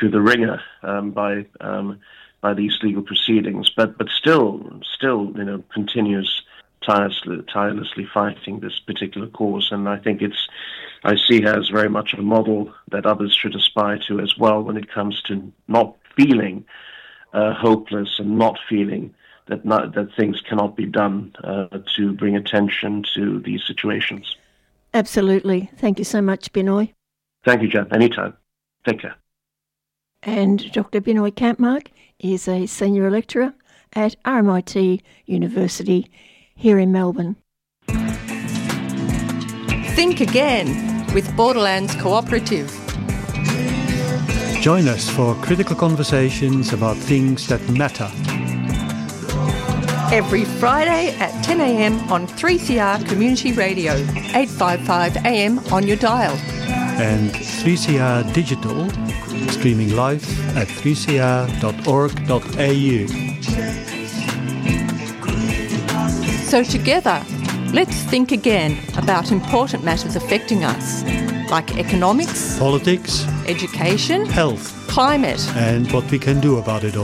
the ringer by these legal proceedings, but still continues tirelessly fighting this particular cause. And I think I see her as very much a model that others should aspire to as well when it comes to not feeling hopeless and not feeling that things cannot be done to bring attention to these situations. Absolutely. Thank you so much, Binoy. Thank you, Jen. Anytime. Take care. And Dr. Binoy Kampmark is a senior lecturer at RMIT University here in Melbourne. Think Again with Borderlands Cooperative. Join us for critical conversations about things that matter. Every Friday at 10 a.m. on 3CR Community Radio, 855 AM on your dial. And 3CR Digital, streaming live at 3cr.org.au. So together, let's think again about important matters affecting us, like economics, politics, education, health, climate, and what we can do about it all.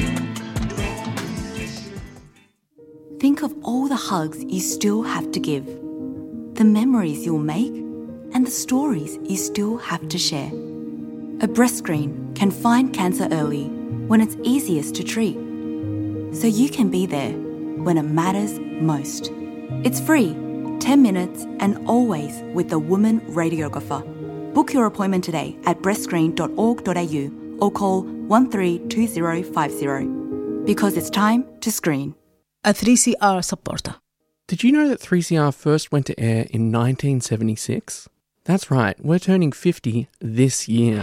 Think of all the hugs you still have to give, the memories you'll make, and the stories you still have to share. A breast screen can find cancer early when it's easiest to treat, so you can be there when it matters most. It's free, 10 minutes, and always with a woman radiographer. Book your appointment today at breastscreen.org.au or call 132050 because it's time to screen. A 3CR supporter. Did you know that 3CR first went to air in 1976? That's right, we're turning 50 this year.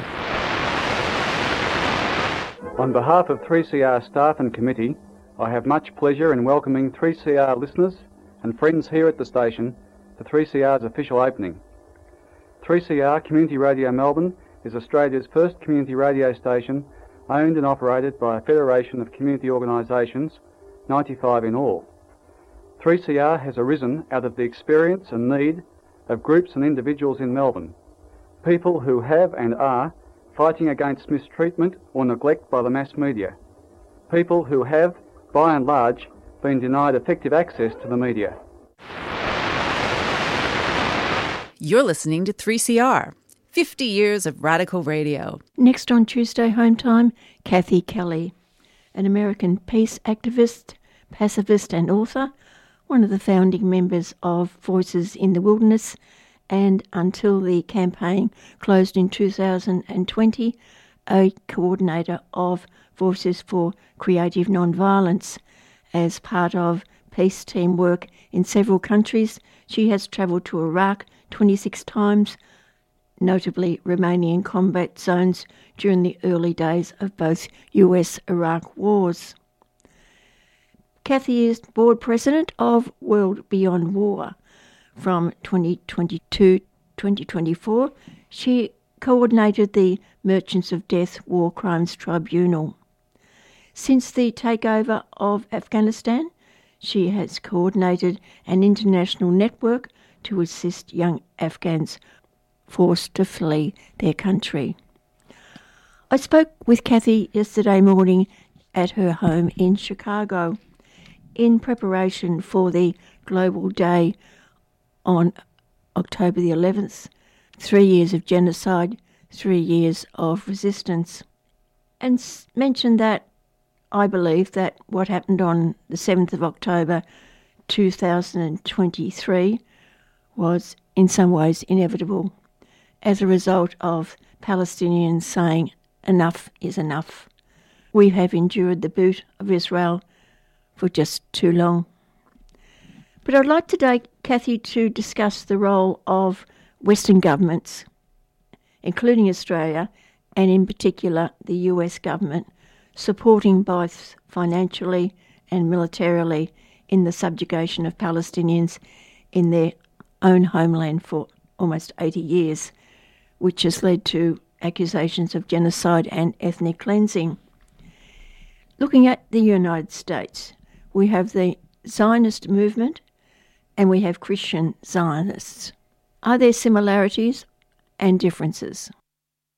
On behalf of 3CR staff and committee, I have much pleasure in welcoming 3CR listeners and friends here at the station to 3CR's official opening. 3CR Community Radio Melbourne is Australia's first community radio station owned and operated by a federation of community organisations, 95 in all. 3CR has arisen out of the experience and need of groups and individuals in Melbourne, people who have and are fighting against mistreatment or neglect by the mass media, people who have, by and large, been denied effective access to the media. You're listening to 3CR, 50 years of radical radio. Next on Tuesday Home Time, Kathy Kelly, an American peace activist, pacifist and author, one of the founding members of Voices in the Wilderness, and until the campaign closed in 2020, a coordinator of Voices for Creative Nonviolence. As part of peace team work in several countries, she has travelled to Iraq 26 times, notably remaining in combat zones during the early days of both US-Iraq wars. Kathy is board president of World Beyond War. From 2022-2024, she coordinated the Merchants of Death War Crimes Tribunal. Since the takeover of Afghanistan, she has coordinated an international network to assist young Afghans forced to flee their country. I spoke with Kathy yesterday morning at her home in Chicago in preparation for the Global Day on October the 11th, 3 years of genocide, 3 years of resistance, and mentioned that I believe that what happened on the 7th of October 2023 was in some ways inevitable as a result of Palestinians saying enough is enough. We have endured the boot of Israel for just too long. But I'd like today, Kathy, to discuss the role of Western governments, including Australia, and in particular the US government, supporting both financially and militarily in the subjugation of Palestinians in their own homeland for almost 80 years, which has led to accusations of genocide and ethnic cleansing. Looking at the United States, we have the Zionist movement and we have Christian Zionists. Are there similarities and differences?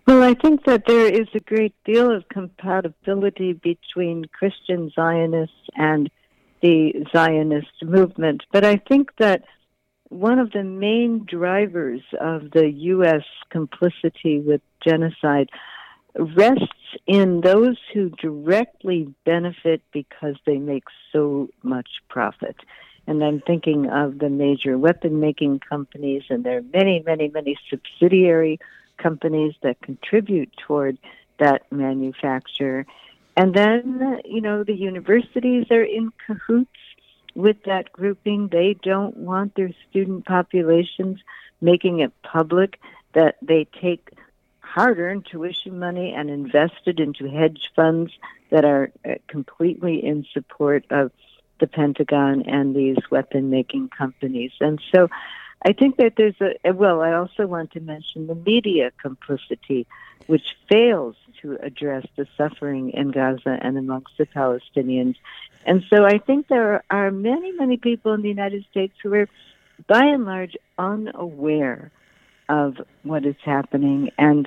Well, I think that there is a great deal of compatibility between Christian Zionists and the Zionist movement. But I think that one of the main drivers of the U.S. complicity with genocide rests in those who directly benefit because they make so much profit. And I'm thinking of the major weapon-making companies, and there are many, many, many subsidiary companies that contribute toward that manufacture. And then, the universities are in cahoots with that grouping. They don't want their student populations making it public that they take hard-earned tuition money and invest it into hedge funds that are completely in support of the Pentagon and these weapon-making companies. And so I think that there's I also want to mention the media complicity, which fails to address the suffering in Gaza and amongst the Palestinians. And so I think there are many, many people in the United States who are, by and large, unaware of what is happening. And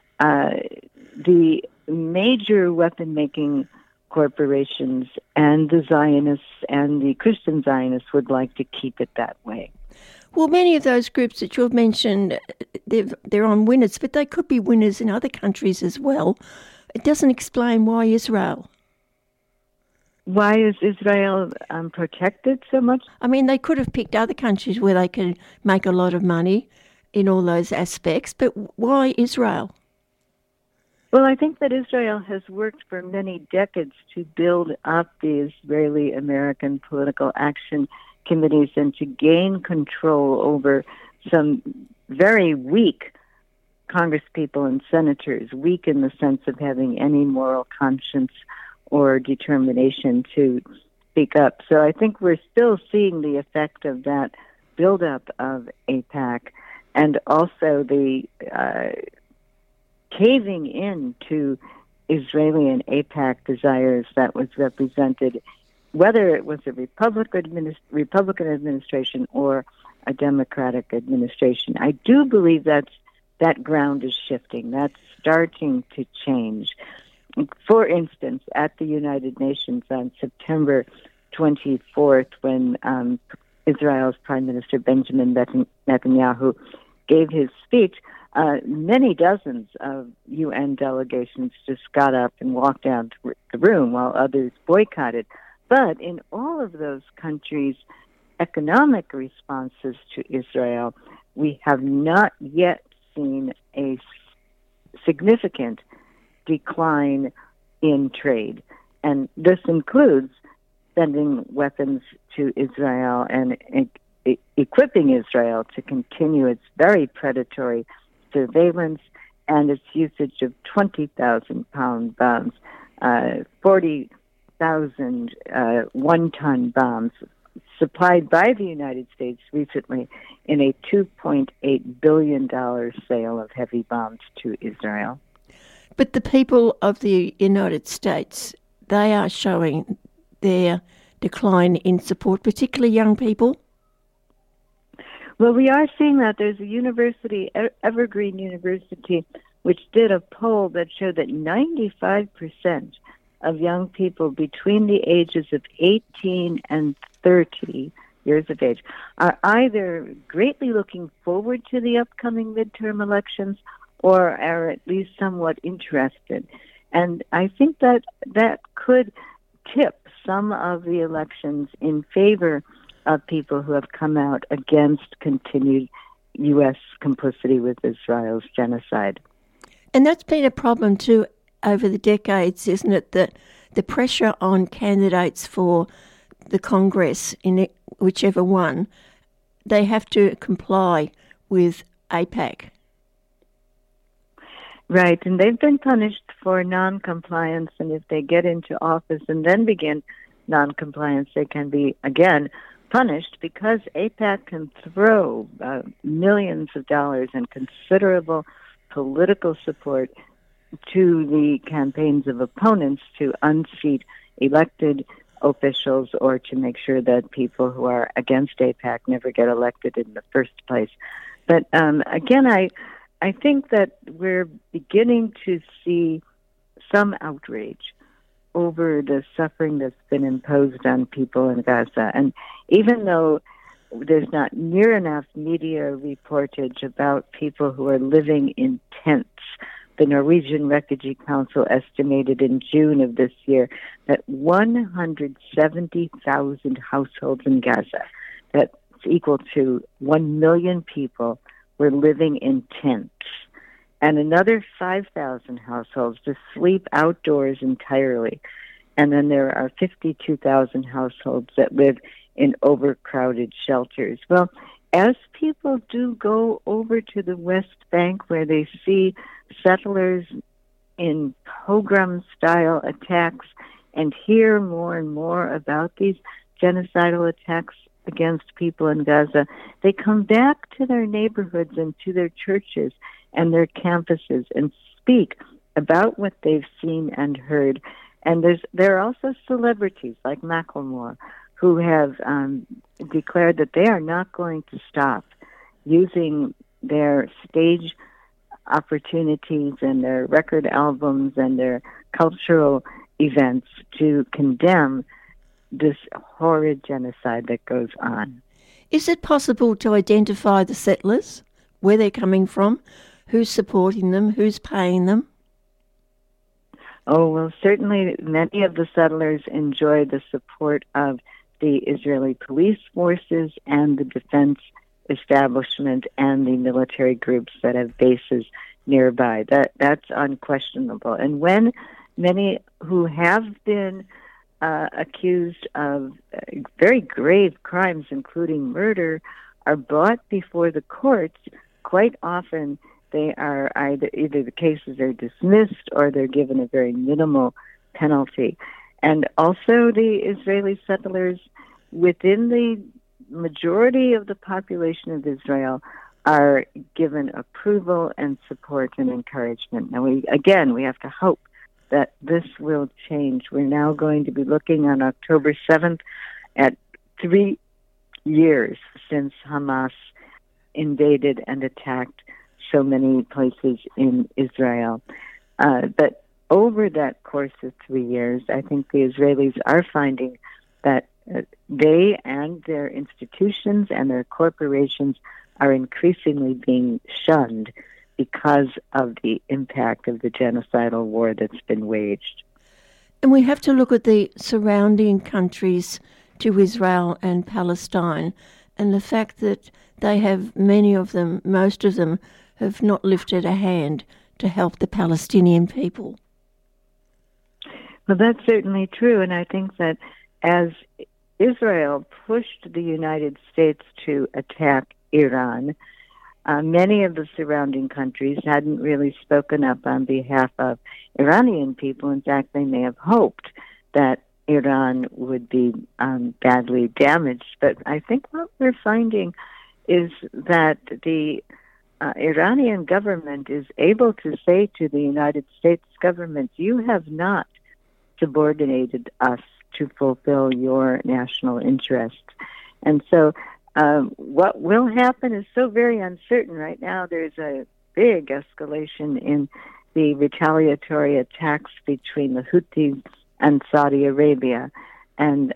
the major weapon-making corporations and the Zionists and the Christian Zionists would like to keep it that way. Well, many of those groups that you've mentioned, they're on winners, but they could be winners in other countries as well. It doesn't explain why Israel. Why is Israel protected so much? I mean, they could have picked other countries where they could make a lot of money in all those aspects, but why Israel? Well, I think that Israel has worked for many decades to build up the Israeli-American political action committees and to gain control over some very weak congresspeople and senators, weak in the sense of having any moral conscience or determination to speak up. So I think we're still seeing the effect of that buildup of AIPAC, and also the caving in to Israeli and AIPAC desires that was represented, whether it was a Republican administration or a Democratic administration. I do believe that ground is shifting. That's starting to change. For instance, at the United Nations on September 24th, when Israel's Prime Minister Benjamin Netanyahu gave his speech, many dozens of UN delegations just got up and walked down to the room while others boycotted. But in all of those countries' economic responses to Israel, we have not yet seen a significant decline in trade. And this includes sending weapons to Israel and equipping Israel to continue its very predatory surveillance and its usage of 20,000-pound bombs, 40,000 one-ton bombs supplied by the United States recently in a $2.8 billion sale of heavy bombs to Israel. But the people of the United States, they are showing their decline in support, particularly young people. Well, we are seeing that. There's a university, Evergreen University, which did a poll that showed that 95% of young people between the ages of 18 and 30 years of age are either greatly looking forward to the upcoming midterm elections or are at least somewhat interested. And I think that could tip some of the elections in favor of people who have come out against continued U.S. complicity with Israel's genocide. And that's been a problem too over the decades, isn't it, that the pressure on candidates for the Congress, in whichever one, they have to comply with AIPAC. Right, and they've been punished for non-compliance, and if they get into office and then begin non-compliance, they can be, again, punished because AIPAC can throw millions of dollars and considerable political support to the campaigns of opponents to unseat elected officials or to make sure that people who are against AIPAC never get elected in the first place. But again, I think that we're beginning to see some outrage over the suffering that's been imposed on people in Gaza. And even though there's not near enough media reportage about people who are living in tents, the Norwegian Refugee Council estimated in June of this year that 170,000 households in Gaza, that's equal to 1 million people, were living in tents. And another 5,000 households to sleep outdoors entirely. And then there are 52,000 households that live in overcrowded shelters. Well, as people do go over to the West Bank where they see settlers in pogrom-style attacks and hear more and more about these genocidal attacks against people in Gaza, they come back to their neighborhoods and to their churches and their campuses and speak about what they've seen and heard. And there are also celebrities like Macklemore who have declared that they are not going to stop using their stage opportunities and their record albums and their cultural events to condemn this horrid genocide that goes on. Is it possible to identify the settlers, where they're coming from, who's supporting them, who's paying them? Oh, well, certainly many of the settlers enjoy the support of the Israeli police forces and the defense establishment and the military groups that have bases nearby. That's unquestionable. And when many who have been accused of very grave crimes, including murder, are brought before the courts, quite often they are either the cases are dismissed or they're given a very minimal penalty. And also the Israeli settlers within the majority of the population of Israel are given approval and support and encouragement. Now, we have to hope that this will change. We're now going to be looking on October 7th at 3 years since Hamas invaded and attacked so many places in Israel. But over that course of 3 years, I think the Israelis are finding that they and their institutions and their corporations are increasingly being shunned because of the impact of the genocidal war that's been waged. And we have to look at the surrounding countries to Israel and Palestine and the fact that they have, many of them, most of them, have not lifted a hand to help the Palestinian people. Well, that's certainly true, and I think that as Israel pushed the United States to attack Iran, many of the surrounding countries hadn't really spoken up on behalf of Iranian people. In fact, they may have hoped that Iran would be badly damaged. But I think what we're finding is that the Iranian government is able to say to the United States government, you have not subordinated us to fulfill your national interests. And so what will happen is so very uncertain right now. There's a big escalation in the retaliatory attacks between the Houthis and Saudi Arabia. And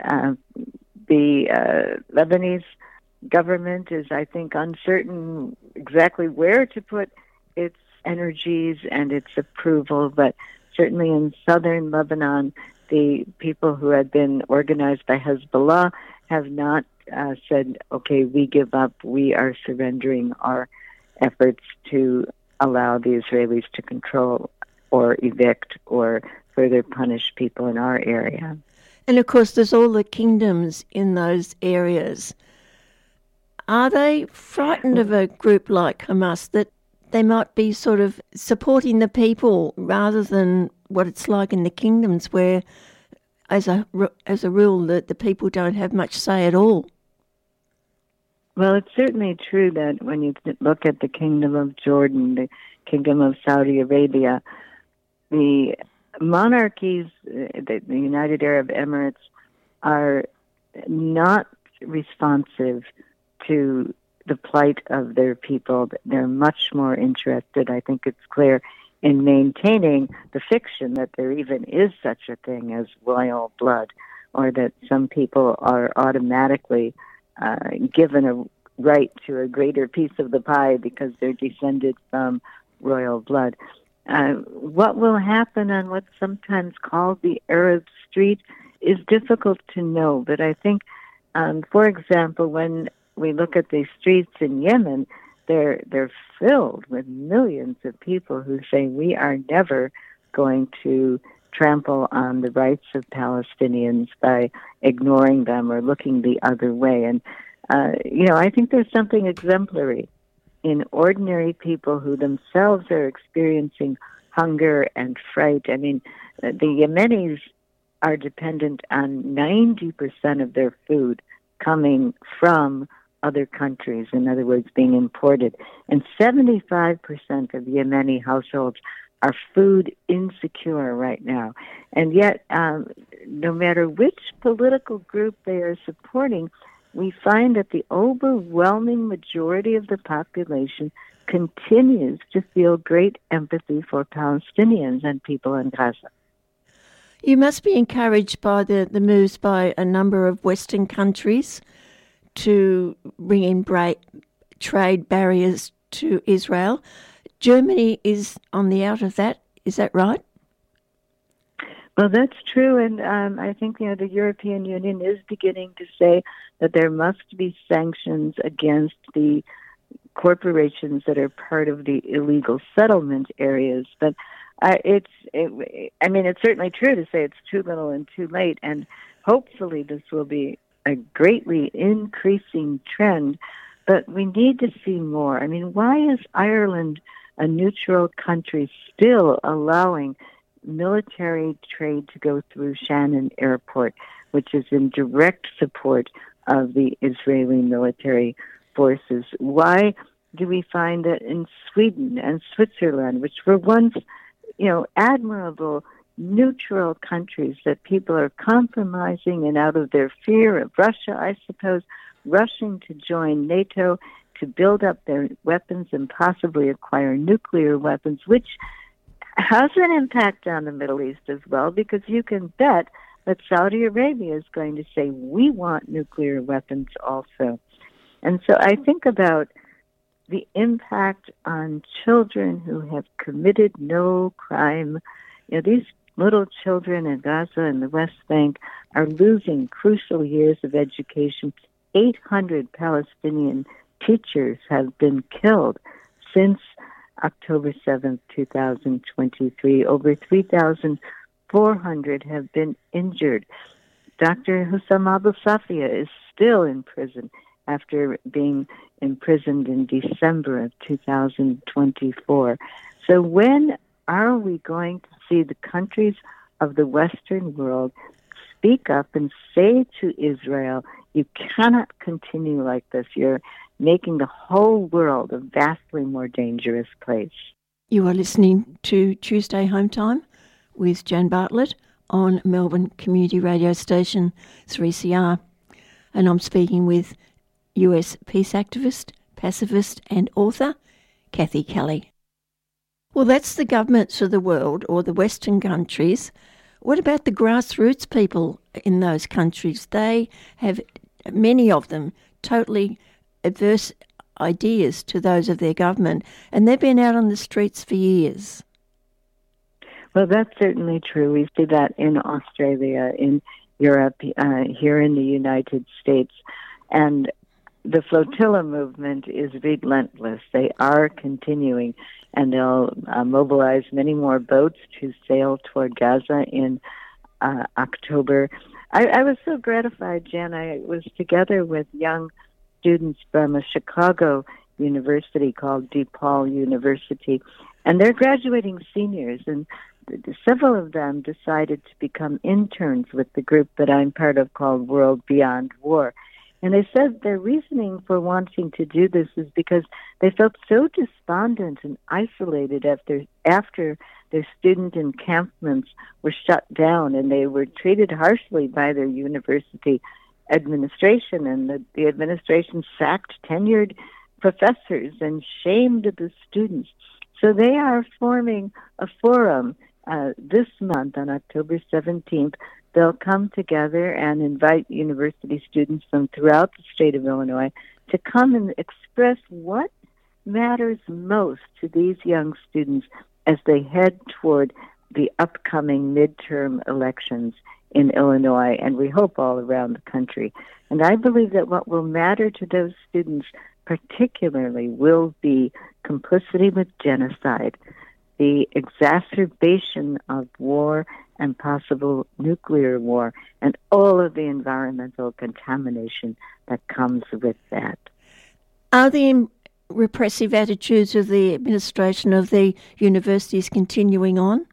the Lebanese government is, I think, uncertain exactly where to put its energies and its approval, but certainly in southern Lebanon, the people who had been organized by Hezbollah have not said, okay, we give up, we are surrendering our efforts to allow the Israelis to control or evict or further punish people in our area. And of course, there's all the kingdoms in those areas. Are they frightened of a group like Hamas, that they might be sort of supporting the people rather than what it's like in the kingdoms where, as a rule, the people don't have much say at all? Well, it's certainly true that when you look at the Kingdom of Jordan, the Kingdom of Saudi Arabia, the monarchies, the United Arab Emirates, are not responsive to the plight of their people. They're much more interested, I think it's clear, in maintaining the fiction that there even is such a thing as royal blood, or that some people are automatically given a right to a greater piece of the pie because they're descended from royal blood. What will happen on what's sometimes called the Arab Street is difficult to know, but I think, for example, when we look at the streets in Yemen, they're filled with millions of people who say we are never going to trample on the rights of Palestinians by ignoring them or looking the other way. And, I think there's something exemplary in ordinary people who themselves are experiencing hunger and fright. I mean, the Yemenis are dependent on 90% of their food coming from other countries, in other words, being imported. And 75% of Yemeni households are food insecure right now. And yet, no matter which political group they are supporting, we find that the overwhelming majority of the population continues to feel great empathy for Palestinians and people in Gaza. You must be encouraged by the moves by a number of Western countries to bring in trade barriers to Israel. Germany is on the out of that. Is that right? Well, that's true, and I think the European Union is beginning to say that there must be sanctions against the corporations that are part of the illegal settlement areas. But it's certainly true to say it's too little and too late, and hopefully this will be a greatly increasing trend. But we need to see more. I mean, why is Ireland, a neutral country, still allowing military trade to go through Shannon Airport, which is in direct support of the Israeli military forces? Why do we find that in Sweden and Switzerland, which were once, admirable neutral countries, that people are compromising and out of their fear of Russia, I suppose, rushing to join NATO, to build up their weapons and possibly acquire nuclear weapons, which has an impact on the Middle East as well, because you can bet that Saudi Arabia is going to say, we want nuclear weapons also. And so I think about the impact on children who have committed no crime. These little children in Gaza and the West Bank are losing crucial years of education. 800 Palestinian teachers have been killed since October 7th, 2023. Over 3,400 have been injured. Dr. Hussam Abu Safia is still in prison after being imprisoned in December of 2024. So when are we going to see the countries of the Western world speak up and say to Israel, you cannot continue like this. You're making the whole world a vastly more dangerous place. You are listening to Tuesday Home Time with Jan Bartlett on Melbourne Community Radio Station 3CR. And I'm speaking with US peace activist, pacifist and author Kathy Kelly. Well, that's the governments of the world, or the Western countries. What about the grassroots people in those countries? They have, many of them, totally adverse ideas to those of their government, and they've been out on the streets for years. Well, that's certainly true. We see that in Australia, in Europe, here in the United States. And the flotilla movement is relentless. They are continuing, and they'll mobilize many more boats to sail toward Gaza in October. I was so gratified, Jan. I was together with young students from a Chicago university called DePaul University, and they're graduating seniors, and several of them decided to become interns with the group that I'm part of called World Beyond War. And they said their reasoning for wanting to do this is because they felt so despondent and isolated after their student encampments were shut down, and they were treated harshly by their university administration, and the administration sacked tenured professors and shamed the students. So they are forming a forum this month on October 17th. They'll come together and invite university students from throughout the state of Illinois to come and express what matters most to these young students as they head toward the upcoming midterm elections in Illinois, and we hope all around the country. And I believe that what will matter to those students particularly will be complicity with genocide, the exacerbation of war and possible nuclear war, and all of the environmental contamination that comes with that. Are the repressive attitudes of the administration of the universities continuing on?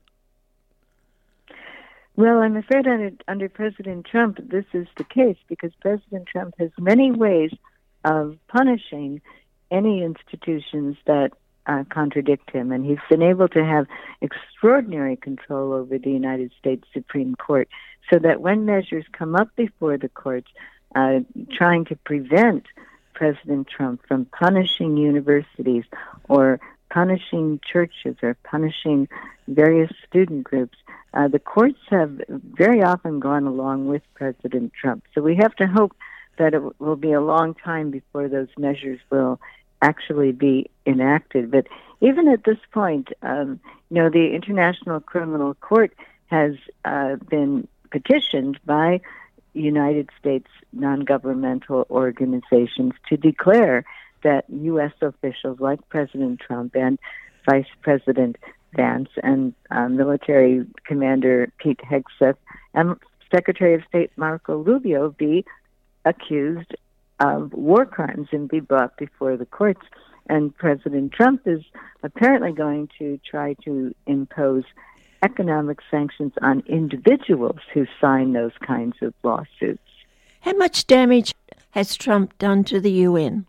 Well, I'm afraid under President Trump, this is the case, because President Trump has many ways of punishing any institutions that contradict him, and he's been able to have extraordinary control over the United States Supreme Court, so that when measures come up before the courts trying to prevent President Trump from punishing universities or punishing churches or punishing various student groups, the courts have very often gone along with President Trump. So we have to hope that it will be a long time before those measures will actually be enacted. But even at this point, the International Criminal Court has been petitioned by United States non-governmental organizations to declare that U.S. officials like President Trump and Vice President Vance and Military Commander Pete Hegseth and Secretary of State Marco Rubio be accused of war crimes and be brought before the courts. And President Trump is apparently going to try to impose economic sanctions on individuals who sign those kinds of lawsuits. How much damage has Trump done to the UN?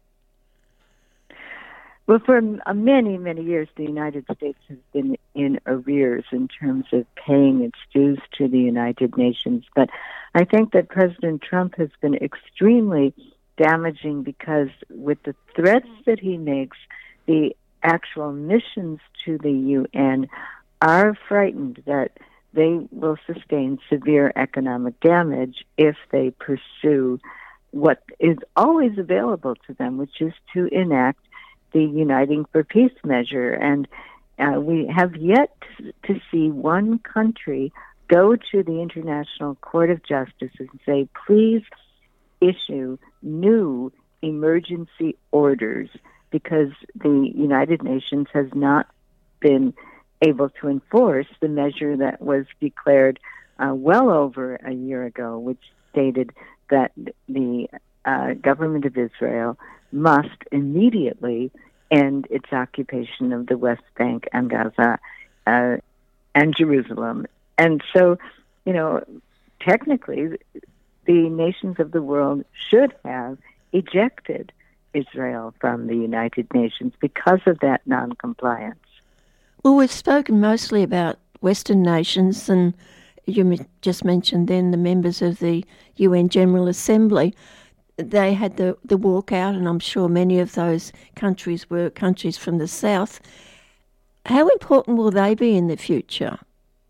Well, for many, many years, the United States has been in arrears in terms of paying its dues to the United Nations. But I think that President Trump has been extremely damaging because with the threats that he makes, the actual missions to the UN are frightened that they will sustain severe economic damage if they pursue what is always available to them, which is to enact the Uniting for Peace measure. And we have yet to see one country go to the International Court of Justice and say, please issue new emergency orders, because the United Nations has not been able to enforce the measure that was declared well over a year ago, which stated that the government of Israel must immediately end its occupation of the West Bank and Gaza and Jerusalem. And so, technically, the nations of the world should have ejected Israel from the United Nations because of that noncompliance. Well, we've spoken mostly about Western nations, and you just mentioned then the members of the UN General Assembly. They had the walkout, and I'm sure many of those countries were countries from the South. How important will they be in the future?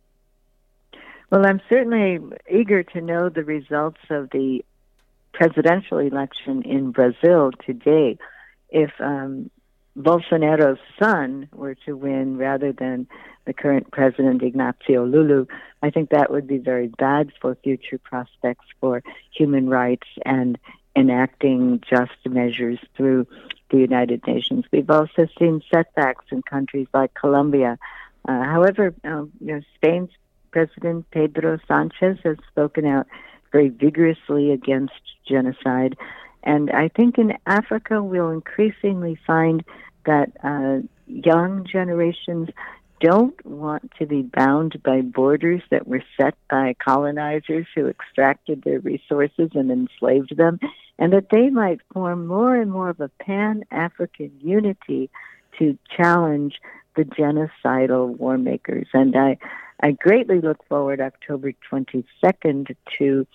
Well, I'm certainly eager to know the results of the presidential election in Brazil today. If Bolsonaro's son were to win rather than the current president, Ignacio Lula, I think that would be very bad for future prospects for human rights and enacting just measures through the United Nations. We've also seen setbacks in countries like Colombia. However, Spain's President Pedro Sanchez has spoken out very vigorously against genocide. And I think in Africa we'll increasingly find that young generations don't want to be bound by borders that were set by colonizers who extracted their resources and enslaved them, and that they might form more and more of a pan-African unity to challenge the genocidal war makers. And I greatly look forward October 22nd to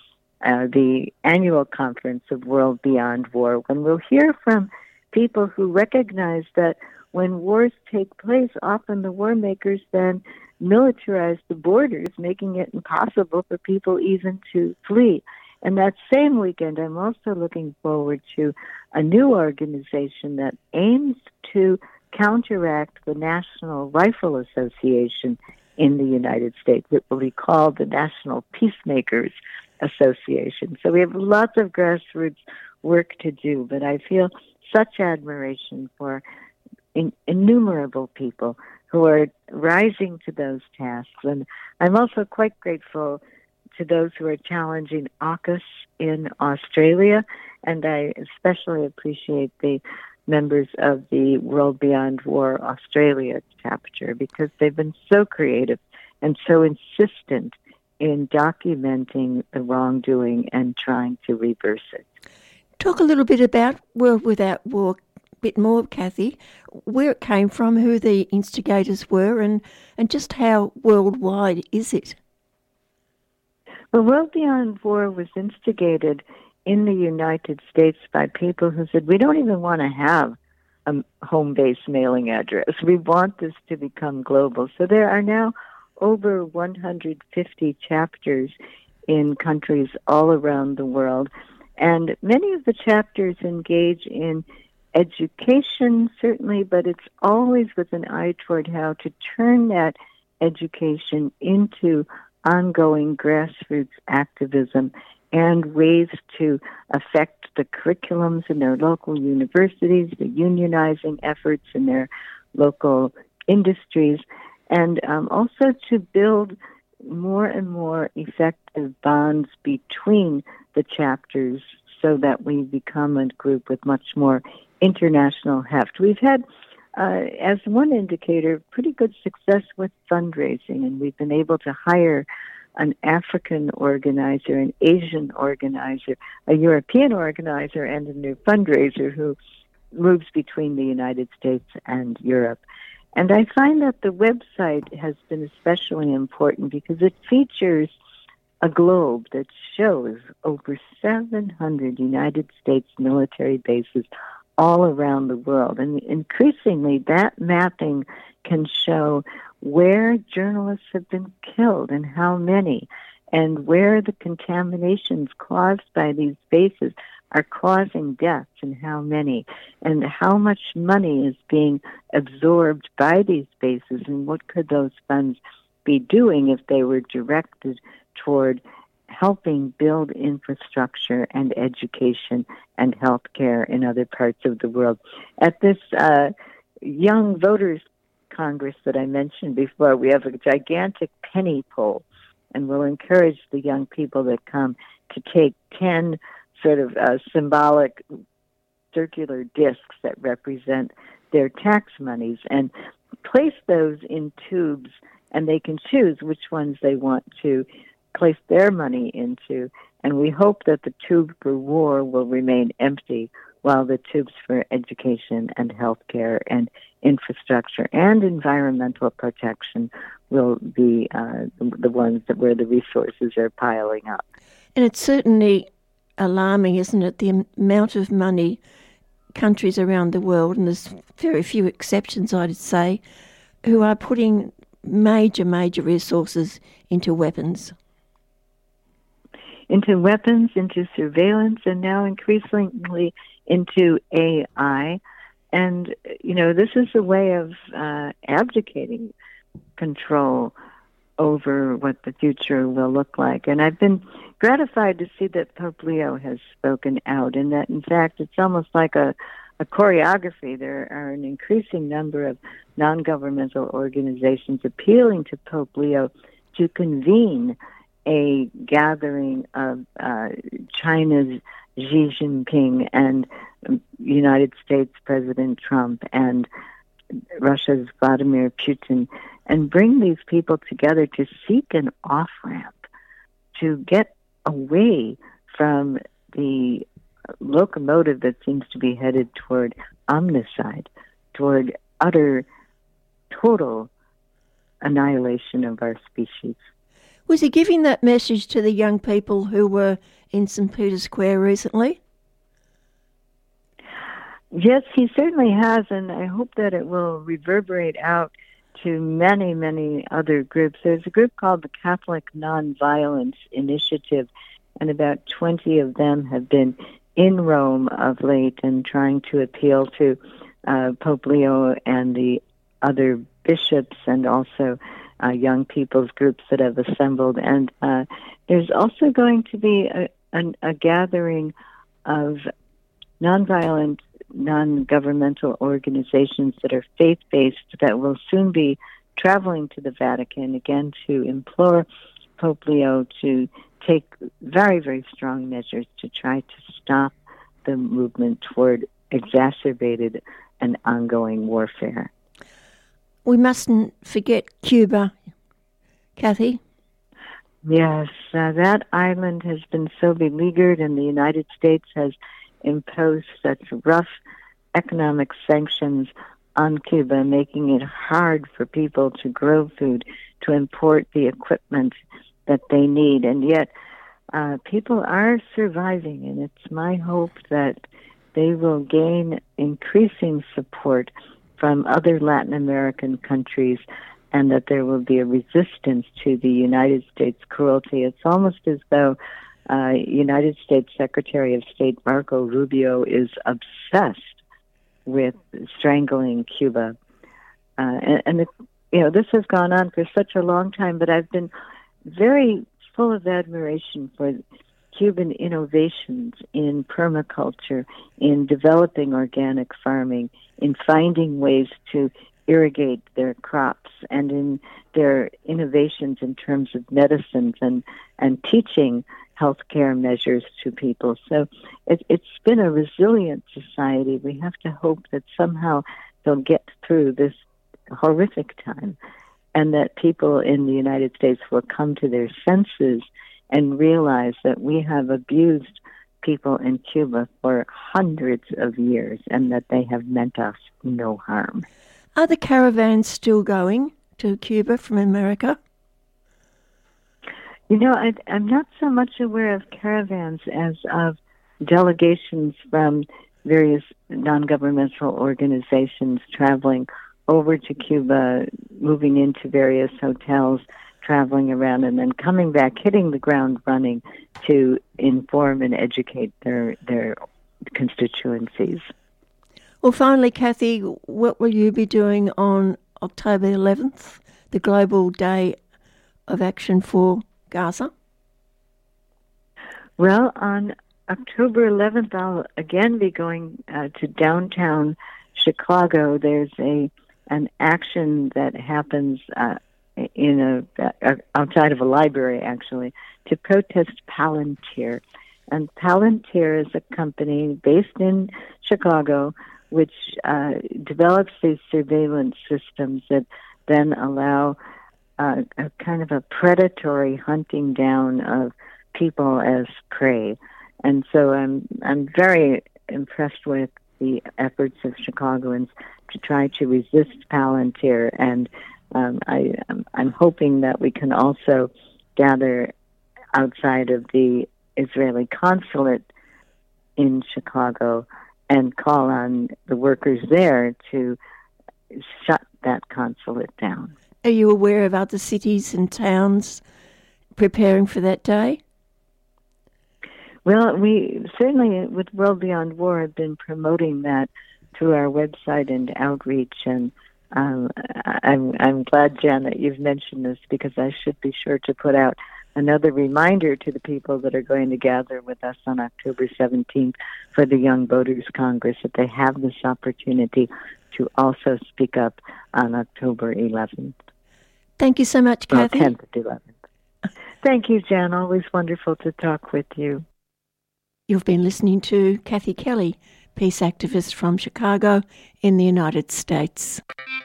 the annual conference of World Beyond War, when we'll hear from people who recognize that when wars take place, often the war makers then militarize the borders, making it impossible for people even to flee. And that same weekend, I'm also looking forward to a new organization that aims to counteract the National Rifle Association in the United States. It will be called the National Peacemakers Association. So we have lots of grassroots work to do, but I feel such admiration for innumerable people who are rising to those tasks. And I'm also quite grateful to those who are challenging AUKUS in Australia, and I especially appreciate the members of the World Beyond War Australia chapter, because they've been so creative and so insistent in documenting the wrongdoing and trying to reverse it. Talk a little bit about World Without War, a bit more, Kathy, where it came from, who the instigators were, and just how worldwide is it? Well, World Beyond War was instigated in the United States by people who said, we don't even want to have a home-based mailing address. We want this to become global. So there are now over 150 chapters in countries all around the world. And many of the chapters engage in education, certainly, but it's always with an eye toward how to turn that education into ongoing grassroots activism and ways to affect the curriculums in their local universities, the unionizing efforts in their local industries, and also to build more and more effective bonds between the chapters so that we become a group with much more international heft. We've had, as one indicator, pretty good success with fundraising, and we've been able to hire an African organizer, an Asian organizer, a European organizer, and a new fundraiser who moves between the United States and Europe. And I find that the website has been especially important because it features a globe that shows over 700 United States military bases all around the world. And increasingly, that mapping can show where journalists have been killed and how many, and where the contaminations caused by these bases are causing deaths and how many, and how much money is being absorbed by these bases, and what could those funds be doing if they were directed toward helping build infrastructure and education and healthcare in other parts of the world. At this Young Voters Congress that I mentioned before, we have a gigantic penny poll, and we'll encourage the young people that come to take 10 sort of symbolic circular discs that represent their tax monies and place those in tubes, and they can choose which ones they want to place their money into. And we hope that the tube for war will remain empty while the tubes for education and healthcare and infrastructure and environmental protection will be the ones that where the resources are piling up. And it's certainly alarming, isn't it, the amount of money countries around the world, and there's very few exceptions, I'd say, who are putting major resources into weapons. Into weapons, into surveillance, and now increasingly into AI. And, you know, this is a way of abdicating control over what the future will look like. And I've been gratified to see that Pope Leo has spoken out, and that, in fact, it's almost like a choreography. There are an increasing number of non-governmental organizations appealing to Pope Leo to convene a gathering of China's Xi Jinping and United States President Trump and Russia's Vladimir Putin, and bring these people together to seek an off-ramp, to get away from the locomotive that seems to be headed toward omnicide, toward utter, total annihilation of our species. Was he giving that message to the young people who were in St. Peter's Square recently? Yes, he certainly has, and I hope that it will reverberate out to many, many other groups. There's a group called the Catholic Nonviolence Initiative, and about 20 of them have been in Rome of late and trying to appeal to Pope Leo and the other bishops and also young people's groups that have assembled. And there's also going to be a gathering of nonviolent, non-governmental organizations that are faith-based that will soon be traveling to the Vatican, again, to implore Pope Leo to take very, very strong measures to try to stop the movement toward exacerbated and ongoing warfare. We mustn't forget Cuba, Kathy. Yes, that island has been so beleaguered, and the United States has imposed such rough economic sanctions on Cuba, making it hard for people to grow food, to import the equipment that they need. And yet, people are surviving, and it's my hope that they will gain increasing support from other Latin American countries and that there will be a resistance to the United States cruelty. It's almost as though United States Secretary of State Marco Rubio is obsessed with strangling Cuba. This has gone on for such a long time, but I've been very full of admiration for Cuban innovations in permaculture, in developing organic farming, in finding ways to irrigate their crops, and in their innovations in terms of medicines and teaching healthcare measures to people. So it's been a resilient society. We have to hope that somehow they'll get through this horrific time and that people in the United States will come to their senses and realize that we have abused people in Cuba for hundreds of years and that they have meant us no harm. Are the caravans still going to Cuba from America? I'm not so much aware of caravans as of delegations from various non-governmental organizations traveling over to Cuba, moving into various hotels, traveling around, and then coming back, hitting the ground running to inform and educate their constituencies. Well, finally, Kathy, what will you be doing on October 11th, the Global Day of Action for Gaza? Well, on October 11th, I'll again be going to downtown Chicago. There's an action that happens outside of a library, actually, to protest Palantir. And Palantir is a company based in Chicago which develops these surveillance systems that then allow a kind of a predatory hunting down of people as prey. And so I'm very impressed with the efforts of Chicagoans to try to resist Palantir, and I'm hoping that we can also gather outside of the Israeli consulate in Chicago and call on the workers there to shut that consulate down. Are you aware of other cities and towns preparing for that day? Well, we certainly, with World Beyond War, have been promoting that through our website and outreach, and I'm glad, Jan, that you've mentioned this, because I should be sure to put out another reminder to the people that are going to gather with us on October 17th for the Young Voters Congress that they have this opportunity to also speak up on October 11th. Thank you so much, Kathy. 10th and 11th. Thank you, Jan. Always wonderful to talk with you. You've been listening to Kathy Kelly, peace activist from Chicago in the United States.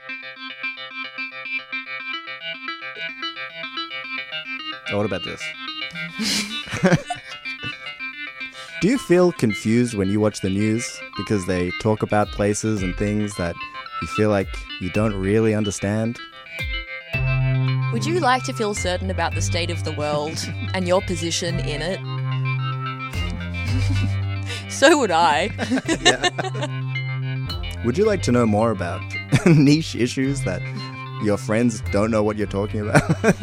What about this? Do you feel confused when you watch the news because they talk about places and things that you feel like you don't really understand? Would you like to feel certain about the state of the world and your position in it? So would I. Would you like to know more about niche issues that your friends don't know what you're talking about?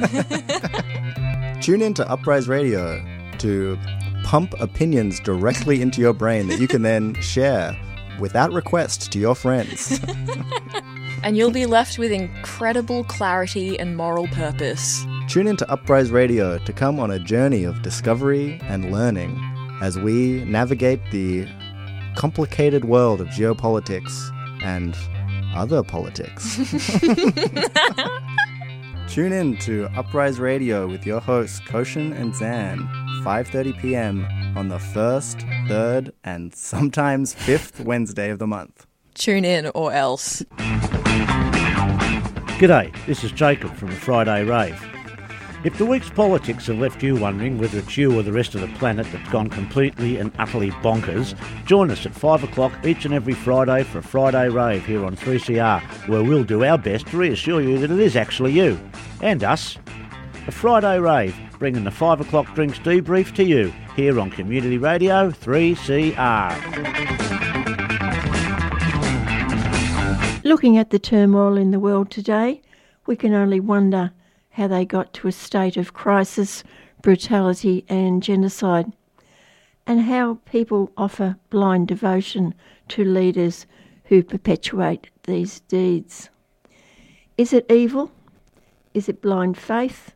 Tune in to Uprise Radio to pump opinions directly into your brain that you can then share without request to your friends. And you'll be left with incredible clarity and moral purpose. Tune in to Uprise Radio to come on a journey of discovery and learning as we navigate the complicated world of geopolitics and other politics. Tune in to Uprise Radio with your hosts Koshin and Zan, 5:30 p.m. on the 1st, 3rd, and sometimes 5th Wednesday of the month. Tune in or else. G'day, this is Jacob from the Friday Rave. If the week's politics have left you wondering whether it's you or the rest of the planet that's gone completely and utterly bonkers, join us at 5 o'clock each and every Friday for a Friday Rave here on 3CR, where we'll do our best to reassure you that it is actually you, and us. A Friday Rave, bringing the 5 o'clock drinks debrief to you, here on Community Radio 3CR. Looking at the turmoil in the world today, we can only wonder how they got to a state of crisis, brutality and genocide, and how people offer blind devotion to leaders who perpetuate these deeds. Is it evil? Is it blind faith?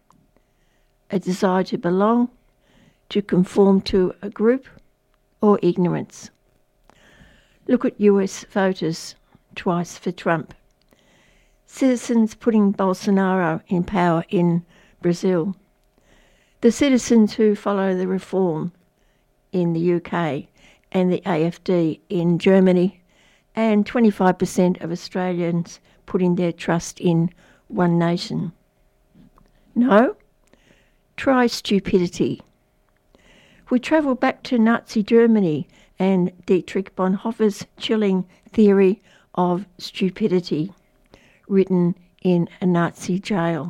A desire to belong, to conform to a group, or ignorance? Look at US voters, twice for Trump. Citizens putting Bolsonaro in power in Brazil. The citizens who follow the reform in the UK and the AFD in Germany, and 25% of Australians putting their trust in One Nation. No? Try stupidity. We travel back to Nazi Germany and Dietrich Bonhoeffer's chilling theory of stupidity, written in a Nazi jail.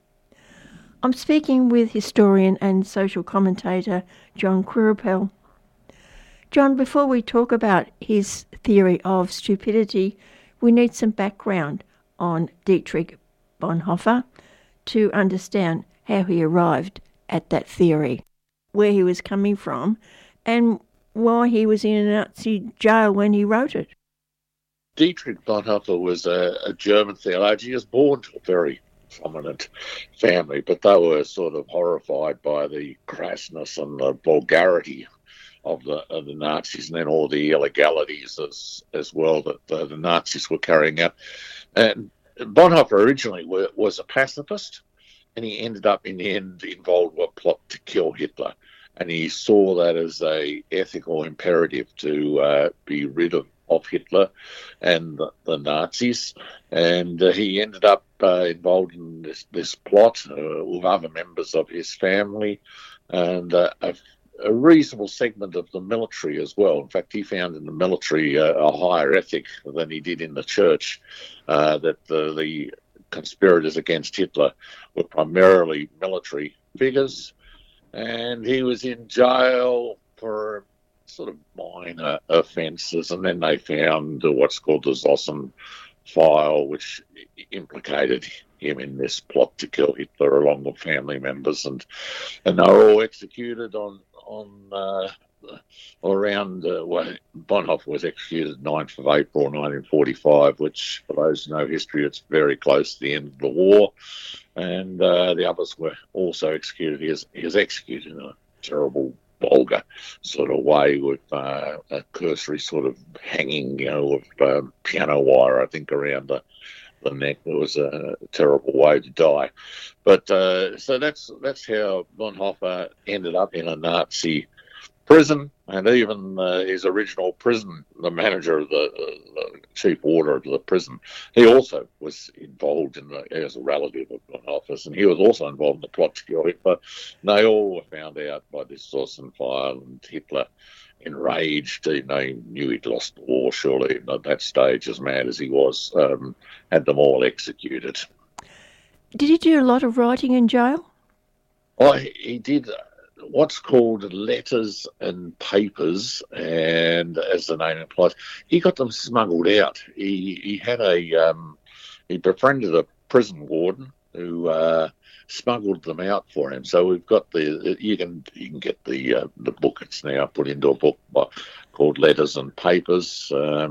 I'm speaking with historian and social commentator John Quirrell. John, before we talk about his theory of stupidity, we need some background on Dietrich Bonhoeffer to understand how he arrived at that theory, where he was coming from, and why he was in a Nazi jail when he wrote it. Dietrich Bonhoeffer was a German theologian. He was born to a very prominent family, but they were sort of horrified by the crassness and the vulgarity of the Nazis, and then all the illegalities as well that the Nazis were carrying out. And Bonhoeffer originally was a pacifist, and he ended up in the end involved with a plot to kill Hitler. And he saw that as a ethical imperative to be rid of Hitler and the Nazis, and he ended up involved in this plot with other members of his family and a reasonable segment of the military as well. In fact, he found in the military a higher ethic than he did in the church, that the conspirators against Hitler were primarily military figures, and he was in jail for sort of minor offences, and then they found what's called the Zossen file, which implicated him in this plot to kill Hitler along with family members, and they were all executed on around Bonhoeffer was executed 9th of April 1945, which, for those who know history, it's very close to the end of the war, and the others were also executed. He was executed in a terrible, vulgar sort of way with a cursory sort of hanging, of piano wire, I think, around the neck. It was a terrible way to die. But so that's how Bonhoeffer ended up in a Nazi prison, and even his original prison, the manager of the chief warder of the prison, he also was involved as a relative of Bonhoeffer's, and he was also involved in the plot to kill Hitler. And they all were found out by this Zossen file, and Hitler, enraged, he knew he'd lost the war, surely, and at that stage, as mad as he was, had them all executed. Did he do a lot of writing in jail? Well, he did what's called letters and papers, and as the name implies, he got them smuggled out. He had he befriended a prison warden who smuggled them out for him. So we've got you can get the book. It's now put into a book called Letters and Papers,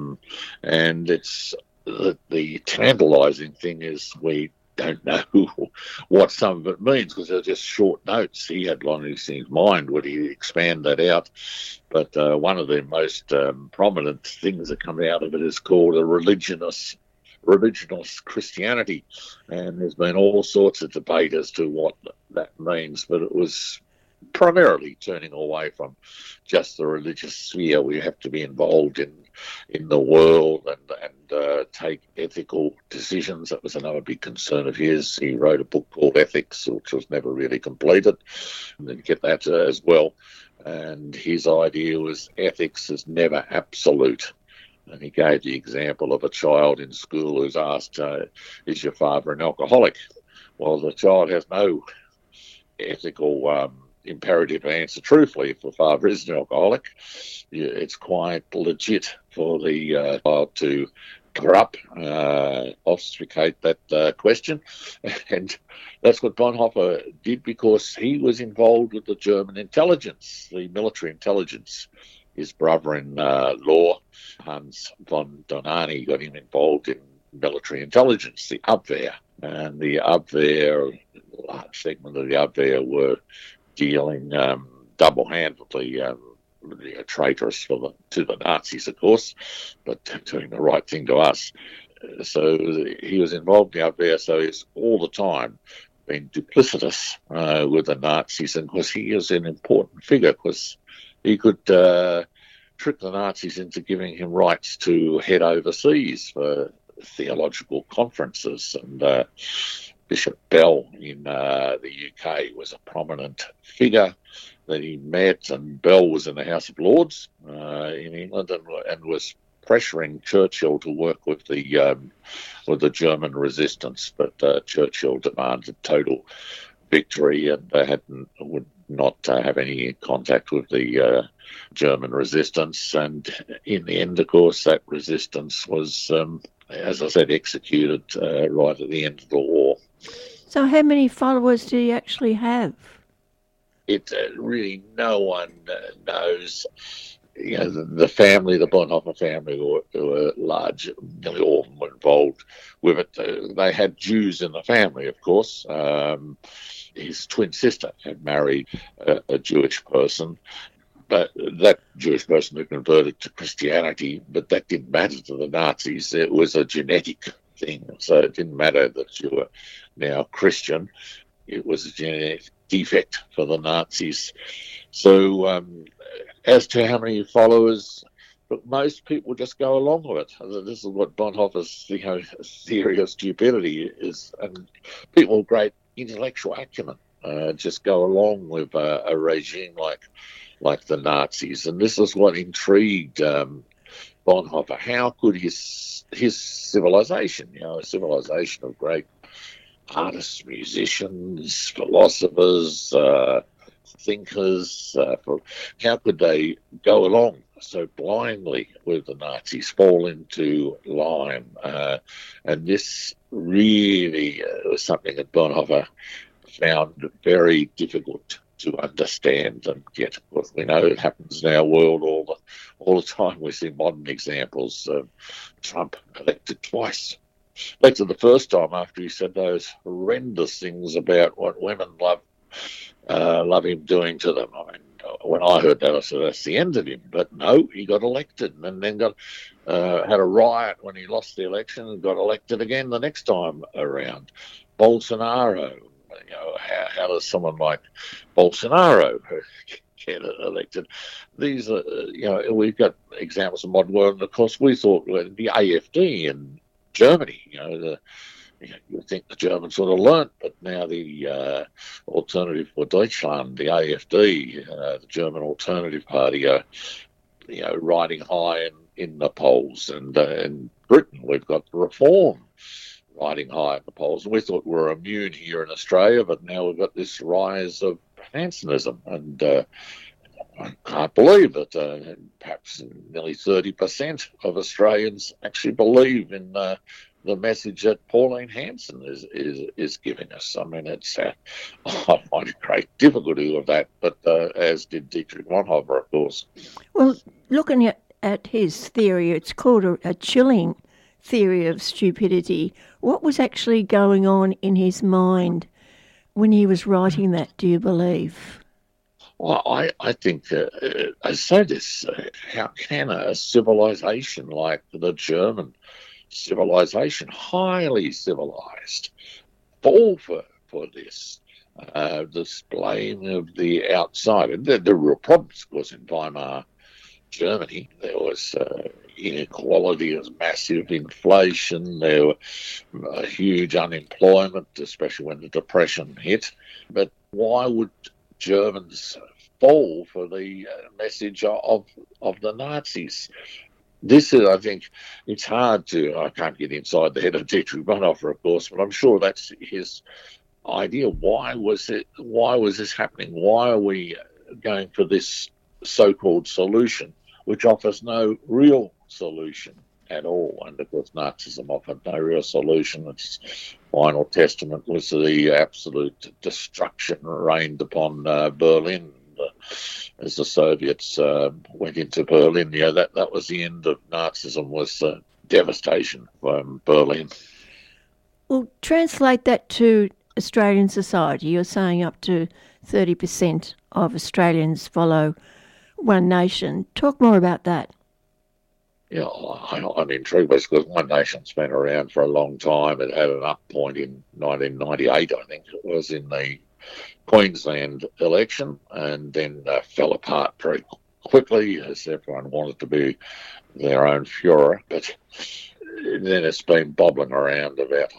and it's the tantalising thing is we don't know what some of it means because they're just short notes. He had one of these things in mind. Would he expand that out? But one of the most prominent things that come out of it is called a religionist Christianity, and there's been all sorts of debate as to what that means, but it was primarily turning away from just the religious sphere. We have to be involved in the world and take ethical decisions. That was another big concern of his. He wrote a book called Ethics, which was never really completed, and then get that as well. And his idea was ethics is never absolute. And he gave the example of a child in school who's asked, is your father an alcoholic? Well, the child has no ethical imperative to answer truthfully. If the father is an alcoholic, it's quite legit for the child to cover up, obfuscate that question. And that's what Bonhoeffer did because he was involved with the German intelligence, the military intelligence. His brother-in-law, Hans von Donani, got him involved in military intelligence, the Abwehr. And the Abwehr, a large segment of the Abwehr were dealing double-handedly, traitorous to the Nazis, of course, but doing the right thing to us. So he was involved in the Abwehr, so he's all the time been duplicitous with the Nazis. And of course, he is an important figure because he could trick the Nazis into giving him rights to head overseas for theological conferences. And Bishop Bell in the UK was a prominent figure that he met, and Bell was in the House of Lords in England and was pressuring Churchill to work with the German resistance. But Churchill demanded total victory, and they would not have any contact with the German resistance. And in the end, of course, that resistance was, as I said, executed right at the end of the war. So how many followers do you actually have? It really no one knows. You know, the family, the Bonhoeffer family, were large, nearly all of them were involved with it. They had Jews in the family, of course. His twin sister had married a Jewish person, but that Jewish person had converted to Christianity, but that didn't matter to the Nazis. It was a genetic thing, so it didn't matter that you were now Christian. It was a genetic defect for the Nazis. So as to how many followers, but most people just go along with it. This is what Bonhoeffer's theory of stupidity is, and people with great intellectual acumen just go along with a regime like the Nazis. And this is what intrigued Bonhoeffer. How could his civilization, a civilization of great artists, musicians, philosophers, thinkers, how could they go along so blindly with the Nazis, fall into line? And this really was something that Bonhoeffer found very difficult to understand and get. Of course, we know it happens in our world all the time. We see modern examples of Trump elected twice. Elected the first time after he said those horrendous things about what women love him doing to them. I mean, when I heard that, I said, that's the end of him. But no, he got elected and then had a riot when he lost the election and got elected again the next time around. Bolsonaro, how does someone like Bolsonaro get elected? These are, we've got examples of modern world, and of course we thought the AfD in Germany, you would think the Germans would have learnt, but now the Alternative for Deutschland, the AfD, the German Alternative Party, are riding high in the polls. And in Britain, we've got Reform riding high in the polls. And we thought we were immune here in Australia, but now we've got this rise of Hansenism. And I can't believe that perhaps nearly 30% of Australians actually believe in the message that Pauline Hanson is giving us. I mean, I find a great difficulty with that, but as did Dietrich Bonhoeffer, of course. Well, looking at his theory, it's called a chilling theory of stupidity. What was actually going on in his mind when he was writing that, do you believe? Well, I think, I say this, how can a civilization like the German civilization, highly civilized, fall for this displaying of the outside? And the real problems, of course, in Weimar Germany, there was inequality, there was massive inflation, there were huge unemployment, especially when the Depression hit. But why would Germans fall for the message of the Nazis? This is, I think, it's hard to, I can't get inside the head of Dietrich Bonhoeffer, of course, but I'm sure that's his idea. Why was this happening? Why are we going for this so-called solution, which offers no real solution at all? And of course, Nazism offered no real solution. Its final testament was the absolute destruction rained upon Berlin. As the Soviets went into Berlin, that was the end of Nazism, was devastation from Berlin. Well, translate that to Australian society. You're saying up to 30% of Australians follow One Nation. Talk more about that. Yeah, I'm intrigued because One Nation's been around for a long time. It had an up point in 1998, I think it was, in the Queensland election, and then fell apart very quickly as everyone wanted to be their own Führer. But then it's been bobbling around about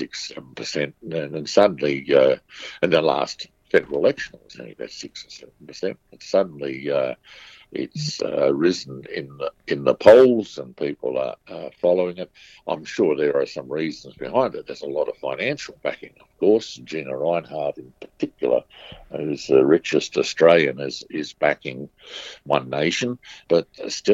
6-7%, and then suddenly, in the last federal election, it was only about 6 or 7%. But suddenly, it's risen in the polls, and people are following it. I'm sure there are some reasons behind it. There's a lot of financial backing, of course. Gina Rinehart, in particular, who's the richest Australian, is backing One Nation. But still,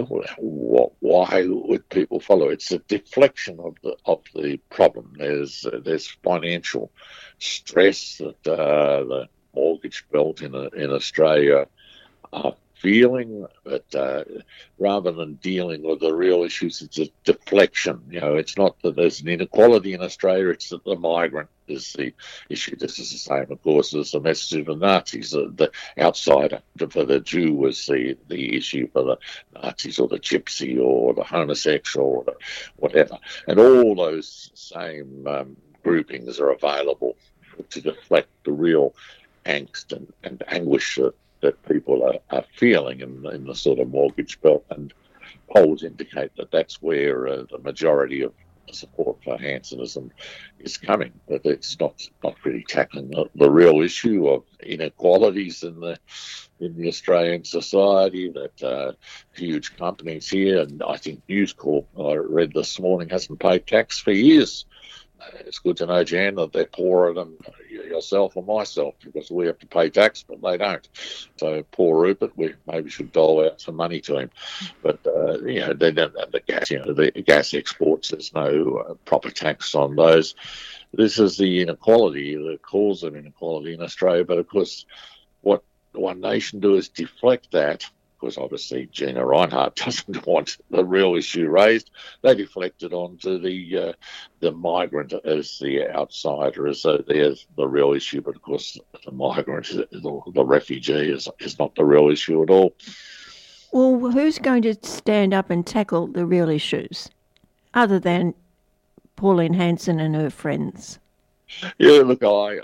why would people follow? It's a deflection of the problem. There's financial stress that the mortgage belt in Australia are feeling, but rather than dealing with the real issues, it's a deflection. It's not that there's an inequality in Australia, it's that the migrant is the issue. This is the same, of course, as the message of the Nazis. The outsider for the Jew was the issue for the Nazis, or the gypsy, or the homosexual, or the whatever. And all those same groupings are available to deflect the real angst and anguish that people are feeling in the sort of mortgage belt, and polls indicate that that's where the majority of support for Hansenism is coming. But it's not really tackling the real issue of inequalities in the Australian society, that huge companies here, and I think News Corp, I read this morning, hasn't paid tax for years. It's good to know, Jan, that they're poorer than yourself or myself, because we have to pay tax, but they don't. So poor Rupert, we maybe should dole out some money to him. But they don't have the gas. The gas exports, there's no proper tax on those. This is the inequality, the cause of inequality in Australia. But of course, what One Nation do is deflect that. Because obviously Gina Rinehart doesn't want the real issue raised. They deflect it onto the migrant as the outsider, as though there's the real issue. But of course, the migrant, the refugee, is not the real issue at all. Well, who's going to stand up and tackle the real issues, other than Pauline Hanson and her friends? Yeah, look,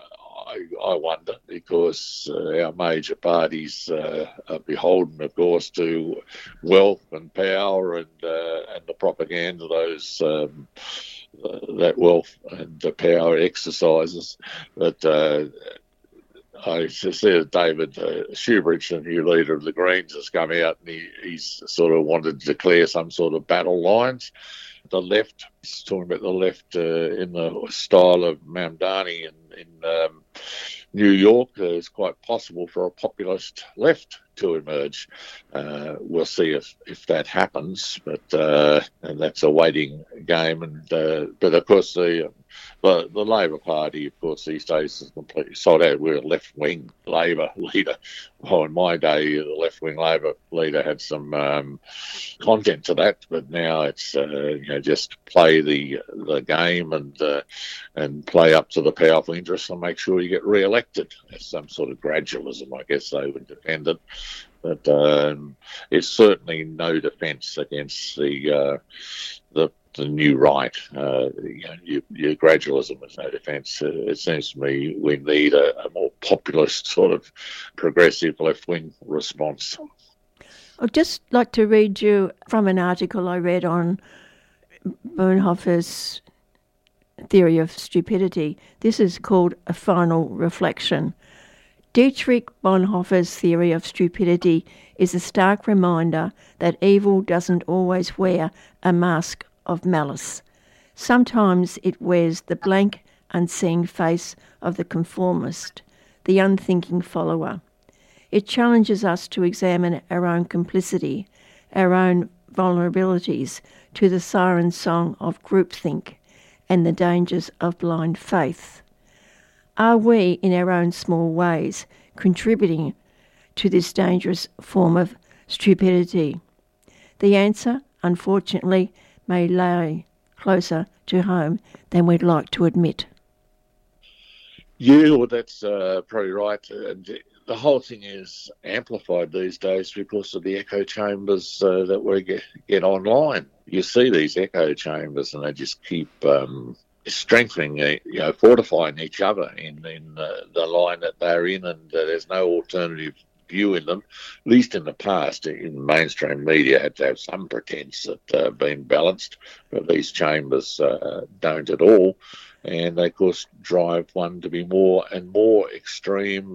I wonder, because our major parties are beholden, of course, to wealth and power and the propaganda that wealth and power exercises. But I see David Shoebridge, the new leader of the Greens, has come out, and he's sort of wanted to declare some sort of battle lines. The left, he's talking about the left in the style of Mamdani in New York, it's quite possible for a populist left to emerge. We'll see if that happens, but and that's a waiting game. And but of course the Labor Party, of course, these days is completely sold out. We're a left-wing Labor leader. Well, in my day, the left-wing Labor leader had some content to that, but now it's just play the game and play up to the powerful interests and make sure you get re-elected. There's some sort of gradualism, I guess they would defend it. But it's certainly no defence against the new right. Your gradualism is no defence. It seems to me we need a more populist sort of progressive left-wing response. I'd just like to read you from an article I read on Bonhoeffer's theory of stupidity. This is called A Final Reflection. Dietrich Bonhoeffer's theory of stupidity is a stark reminder that evil doesn't always wear a mask of malice. Sometimes it wears the blank, unseeing face of the conformist, the unthinking follower. It challenges us to examine our own complicity, our own vulnerabilities to the siren song of groupthink and the dangers of blind faith. Are we, in our own small ways, contributing to this dangerous form of stupidity? The answer, unfortunately, may lie closer to home than we'd like to admit. Yeah, well, that's probably right. The whole thing is amplified these days because of the echo chambers that we get online. You see these echo chambers and they just keep strengthening, fortifying each other in the line that they're in, and there's no alternative view in them. At least in the past, in mainstream media, had to have some pretense at being balanced, but these chambers don't at all. And they, of course, drive one to be more and more extreme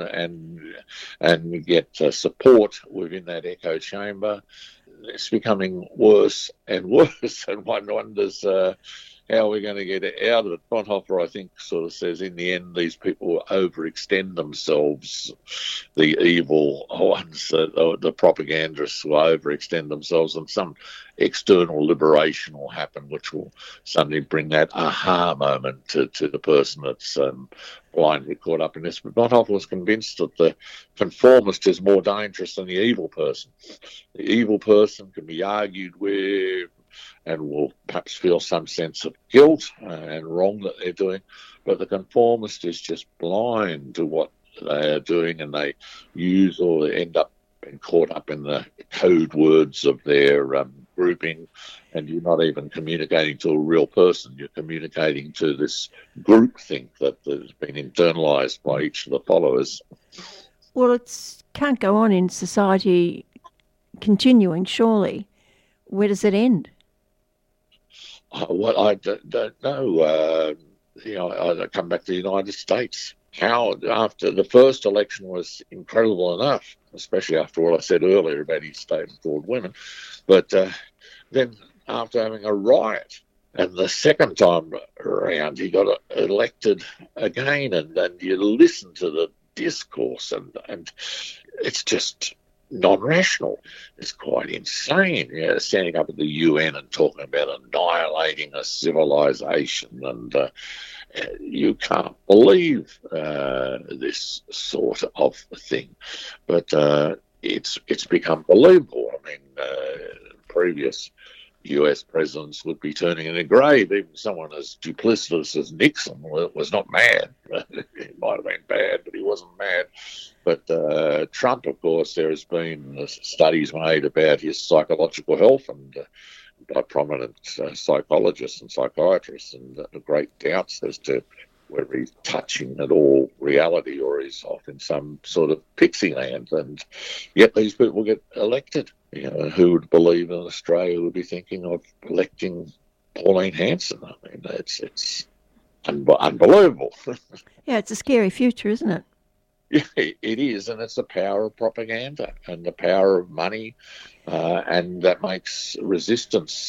and get support within that echo chamber. It's becoming worse and worse, and one wonders how we're going to get out of it. Bonhoeffer, I think, sort of says in the end these people will overextend themselves, the evil ones, the propagandists will overextend themselves, and some external liberation will happen which will suddenly bring that aha moment to the person that's blindly caught up in this. But Bonhoeffer was convinced that the conformist is more dangerous than the evil person. The evil person can be argued with and will perhaps feel some sense of guilt and wrong that they're doing, but the conformist is just blind to what they are doing, and they use or they end up being caught up in the code words of their grouping, and you're not even communicating to a real person, you're communicating to this group think that has been internalised by each of the followers. Well, it can't go on in society continuing, surely. Where does it end? Well, I don't know. I come back to the United States. How, after the first election was incredible enough, especially after what I said earlier about his statement toward women, but then after having a riot, and the second time around he got elected again, and you listen to the discourse, and it's just non-rational. It's quite insane, standing up at the UN and talking about annihilating a civilization, and you can't believe this sort of thing. But it's become believable. I mean, previous US presidents would be turning in a grave. Even someone as duplicitous as Nixon was not mad. He might have been bad, but he wasn't mad. But Trump, of course, there has been studies made about his psychological health and by prominent psychologists and psychiatrists, and great doubts as to whether he's touching at all reality or he's off in some sort of pixie land. And yet these people get elected. Who would believe in Australia would be thinking of electing Pauline Hanson? I mean, it's unbelievable. Yeah, it's a scary future, isn't it? Yeah, it is, and it's the power of propaganda and the power of money, and that makes resistance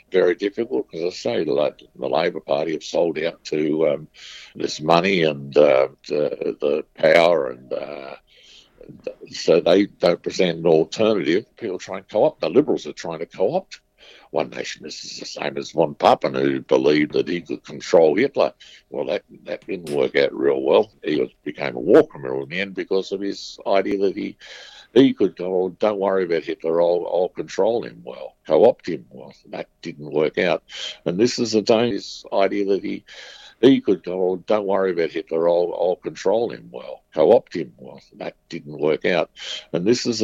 very difficult because, as I say, the Labor Party have sold out to this money and the power, and so they don't present an alternative. People try and co-opt. The Liberals are trying to co-opt One Nation. This is the same as von Papen, who believed that he could control Hitler. Well, that didn't work out real well. He became a war criminal in the end because of his idea that he could go, oh, don't worry about Hitler, I'll control him. Well, co-opt him. Well, that didn't work out. And this is his idea that he could go, oh, don't worry about Hitler, I'll control him. Well, co-opt him. Well, that didn't work out. And this is